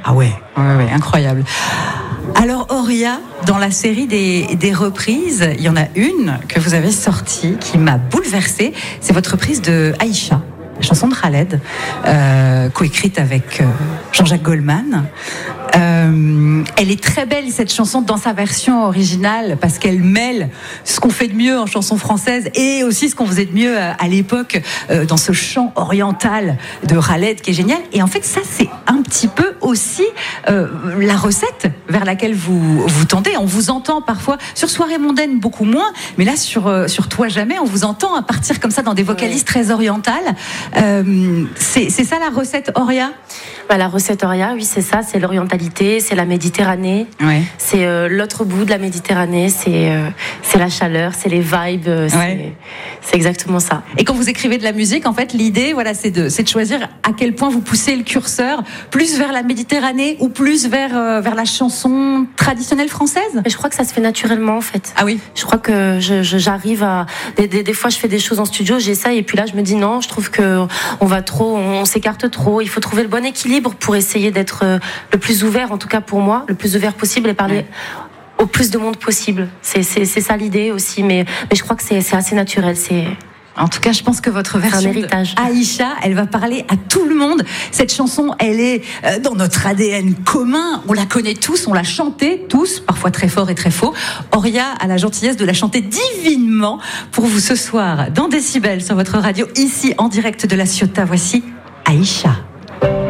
Ah ouais, incroyable. Alors Horia, dans la série des reprises, il y en a une que vous avez sortie qui m'a bouleversée. C'est votre reprise de Aïcha, la chanson de Khaled, coécrite avec Jean-Jacques Goldman. Elle est très belle, cette chanson, dans sa version originale, parce qu'elle mêle ce qu'on fait de mieux en chanson française et aussi ce qu'on faisait de mieux à l'époque dans ce chant oriental de Khaled qui est génial. Et en fait, ça, c'est un petit peu aussi la recette vers laquelle vous tendez. On vous entend parfois sur Soirée mondaine beaucoup moins, mais là sur Toi jamais, on vous entend à partir comme ça dans des vocalises très orientales. C'est ça la recette Horia? La recette Horia, oui, c'est ça, c'est l'orientalité, c'est la Méditerranée, c'est l'autre bout de la Méditerranée, c'est la chaleur, c'est les vibes, c'est exactement ça. Et quand vous écrivez de la musique, en fait, l'idée, c'est de choisir à quel point vous poussez le curseur, plus vers la Méditerranée ou plus vers la chanson traditionnelle française. Mais je crois que ça se fait naturellement, en fait. Ah oui. Je crois que j'arrive à des fois, je fais des choses en studio, j'essaye, et puis là, je me dis non, je trouve que on s'écarte trop. Il faut trouver le bon équilibre pour essayer d'être le plus ouvert, en tout cas pour moi, le plus ouvert possible et parler au plus de monde possible. C'est ça l'idée aussi, mais je crois que c'est assez naturel. En tout cas, je pense que votre version Aïcha, elle va parler à tout le monde. Cette chanson, elle est dans notre ADN commun. On la connaît tous, on l'a chantée tous, parfois très fort et très faux. Horia a la gentillesse de la chanter divinement pour vous ce soir dans Décibel sur votre radio, ici en direct de La Ciotat. Voici Aïcha.